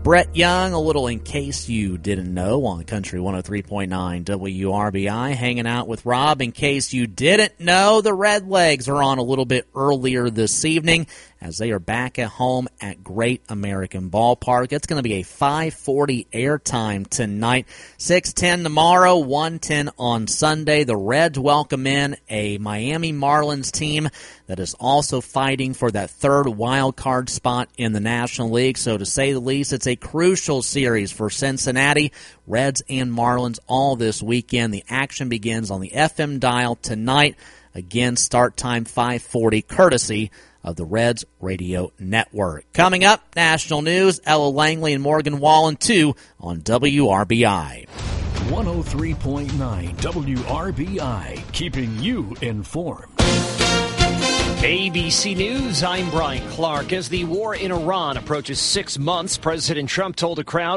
Brett Young, a little in case you didn't know, on Country 103.9 WRBI, hanging out with Rob. In case you didn't know, the Redlegs are on a little bit earlier this evening as they are back at home at Great American Ballpark. It's going to be a 5:40 airtime tonight, 6:10 tomorrow, 1:10 on Sunday. The Reds welcome in a Miami Marlins team that is also fighting for that third wild card spot in the National League. So to say the least, it's a crucial series for Cincinnati. Reds and Marlins all this weekend. The action begins on the FM dial tonight. Again, start time 5:40, courtesy of the Reds Radio Network. Coming up, national news, Ella Langley and Morgan Wallen, 2 on WRBI. 103.9 WRBI, keeping you informed. ABC News, I'm Brian Clark. As the war in Iran approaches 6 months, President Trump told a crowd